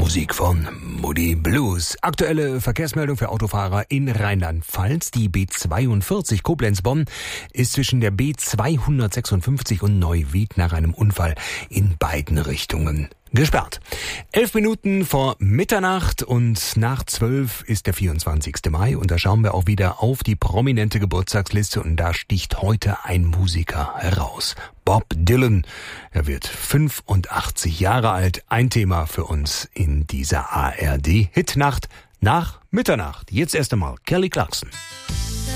Musik von Moody Blues. Aktuelle Verkehrsmeldung für Autofahrer in Rheinland-Pfalz. Die B42 Koblenz-Bonn ist zwischen der B256 und Neuwied nach einem Unfall in beiden Richtungen gesperrt. 11 Minuten vor Mitternacht und nach 12 ist der 24. Mai und da schauen wir auch wieder auf die prominente Geburtstagsliste und da sticht heute ein Musiker heraus. Bob Dylan. Er wird 85 Jahre alt. Ein Thema für uns in dieser ARD-Hitnacht nach Mitternacht. Jetzt erst einmal Kelly Clarkson.